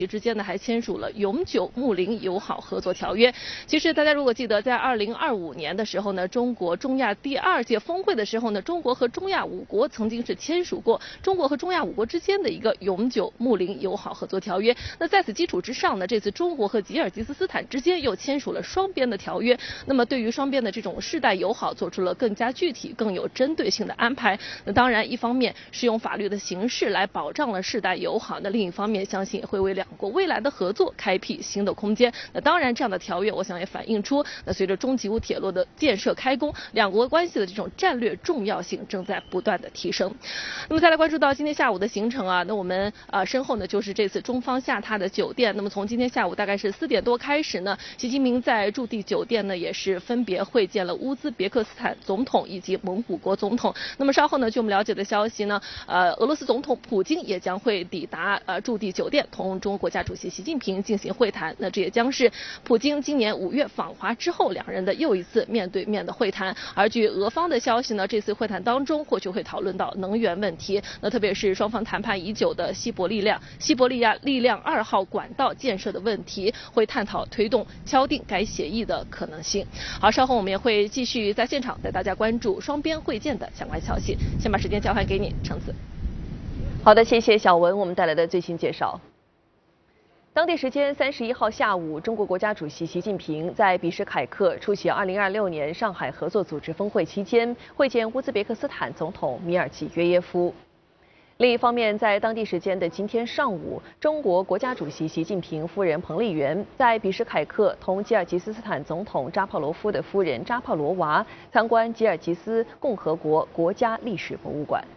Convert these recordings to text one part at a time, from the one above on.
之间呢还签署了永久睦邻友好合作条约。其实大家如果记得，在2025年的时候呢，中国中亚第2届峰会的时候呢，中国和中亚5国曾经是签署过中国和中亚5国之间的一个永久睦邻友好合作条约。那在此基础之上呢，这次中国和吉尔吉斯斯坦之间又签署了双边的条约。那么对于双边的这种世代友好做出了更加具体、更有针对性的安排。那当然，一方面是用法律的形式来保障了世代友好，那另一方面相信也会为2国未来的合作开辟新的空间。那当然，这样的条约我想也反映出，那随着中吉乌铁路的建设开工，2国关系的这种战略重要性正在不断的提升。那么再来关注到今天下午的行程啊，那我们身后呢就是这次中方下榻的酒店。那么从今天下午大概是4点多开始呢，习近平在驻地酒店呢也是分别会见了乌兹别克斯坦总统以及蒙古国总统。那么稍后呢，据我们了解的消息呢，俄罗斯总统普京也将会抵达驻地酒店，同中国国家主席习近平进行会谈。那这也将是普京今年5月访华之后2人的又一次面对面的会谈。而据俄方的消息呢，这次会谈当中或许会讨论到能源问题，那特别是双方谈判已久的西伯利亚力量2号管道建设的问题，会探讨推动敲定该协议的可能性。好，稍后我们也会继续在现场带大家关注双边会见的相关消息。先把时间交还给你，橙子。 好的，谢谢小文我们带来的最新介绍。当地时间31号下午，中国国家主席习近平在比什凯克出席2026年上海合作组织峰会期间，会见乌兹别克斯坦总统米尔济约耶夫。另一方面，在当地时间的今天上午，中国国家主席习近平夫人彭丽媛在比什凯克同吉尔吉斯斯坦总统扎帕罗夫的夫人扎帕罗娃参观吉尔吉斯共和国国家历史博物馆。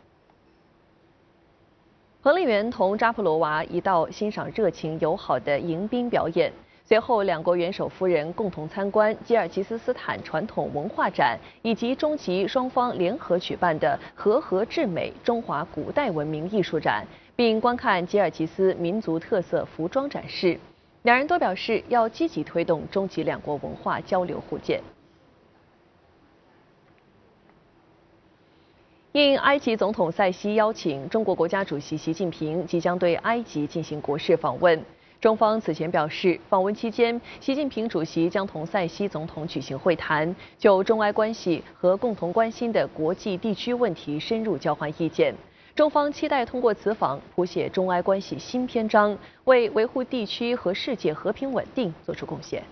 彭丽媛同扎普罗娃一道欣赏热情友好的迎宾表演，随后2国元首夫人共同参观吉尔吉斯斯坦传统文化展以及中吉双方联合举办的和合至美中华古代文明艺术展，并观看吉尔吉斯民族特色服装展示。2人都表示要积极推动中吉2国文化交流互鉴。应埃及总统塞西邀请，中国国家主席习近平即将对埃及进行国事访问。中方此前表示，访问期间，习近平主席将同塞西总统举行会谈，就中埃关系和共同关心的国际地区问题深入交换意见。中方期待通过此访谱写中埃关系新篇章，为维护地区和世界和平稳定做出贡献。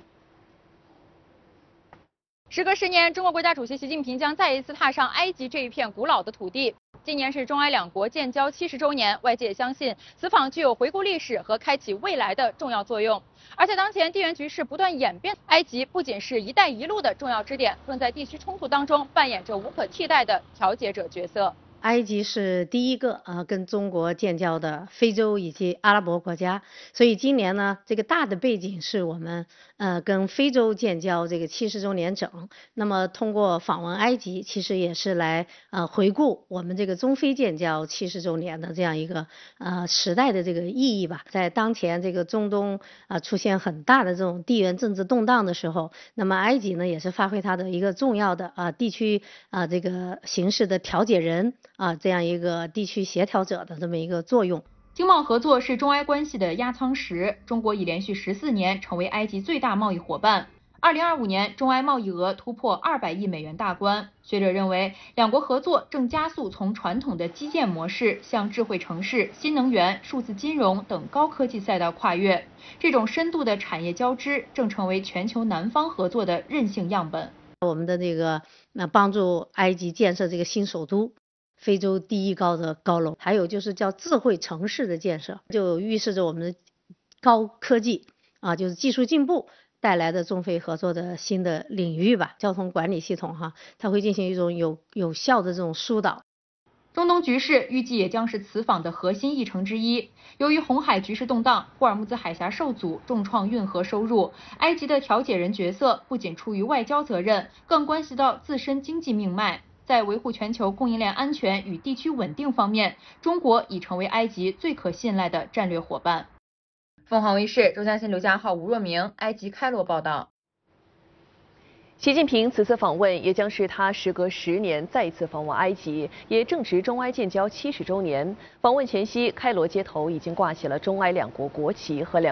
时隔10年，中国国家主席习近平将再一次踏上埃及这一片古老的土地。今年是中埃2国建交70周年，外界相信此访具有回顾历史和开启未来的重要作用。而且当前地缘局势不断演变，埃及不仅是一带一路的重要支点，更在地区冲突当中扮演着无可替代的调解者角色。 埃及是第一个跟中国建交的非洲以及阿拉伯国家，所以今年呢，这个大的背景是我们跟非洲建交这个70周年整。那么通过访问埃及，其实也是来回顾我们这个中非建交70周年的这样一个时代的这个意义吧。在当前这个中东出现很大的这种地缘政治动荡的时候，那么埃及呢也是发挥它的一个重要的地区这个形势的调解人。这样一个地区协调者的这么一个作用。 经贸合作是中埃关系的压舱石，中国已连续14年成为埃及最大贸易伙伴。2025年，中埃贸易额突破200亿美元大关。学者认为，2国合作正加速从传统的基建模式向智慧城市、新能源、数字金融等高科技赛道跨越。这种深度的产业交织正成为全球南方合作的韧性样本。 我们的这个帮助埃及建设这个新首都。非洲第一高的高楼，还有就是叫智慧城市的建设，就预示着我们的高科技就是技术进步带来的中非合作的新的领域吧。交通管理系统它会进行一种有效的这种疏导。 中东局势预计也将是此访的核心议程之一。由于红海局势动荡，霍尔木兹海峡受阻，重创运河收入，埃及的调解人角色不仅出于外交责任，更关系到自身经济命脉。在维护全球供应链安全与地区稳定方面，中国已成为埃及最可信赖的战略伙伴。凤凰卫视周嘉欣、刘家浩、吴若明，埃及开罗报道。 习近平此次访问也将是他时隔10年再一次访问埃及，也正值中埃建交70周年。访问前夕，开罗街头已经挂起了中埃两国国旗和